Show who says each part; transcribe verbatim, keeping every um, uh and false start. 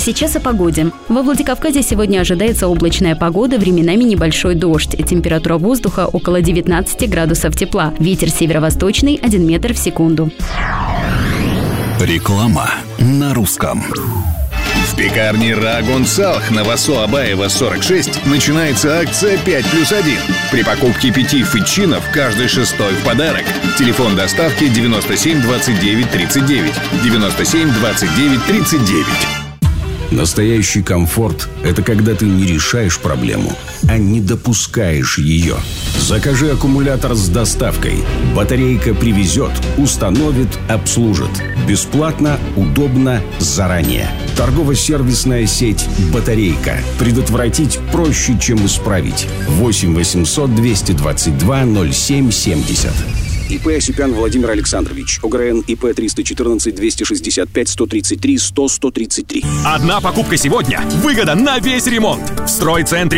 Speaker 1: Сейчас о погоде. Во Владикавказе сегодня ожидается облачная погода, временами небольшой дождь. Температура воздуха около девятнадцати градусов тепла. Ветер северо-восточный один метр в секунду.
Speaker 2: Реклама на русском.
Speaker 3: В пекарне Рагон Салх на Васо Абаева сорок шесть начинается акция пять плюс один. При покупке пяти фетчинов каждый шестой в подарок. Телефон доставки девяносто семь двадцать девять тридцать девять. девяносто семь двадцать девять тридцать девять.
Speaker 4: Настоящий комфорт – это когда ты не решаешь проблему, а не допускаешь ее. Закажи аккумулятор с доставкой. Батарейка привезет, установит, обслужит. Бесплатно, удобно, заранее. Торгово-сервисная сеть «Батарейка». Предотвратить проще, чем исправить. восемь восемьсот двести двадцать два ноль семь семьдесят.
Speaker 5: ИП Осипян Владимир Александрович. ОГРН ИП триста четырнадцать двести шестьдесят пять сто тридцать три сто сто тридцать три.
Speaker 6: Одна покупка сегодня. Выгода на весь ремонт. В стройцентре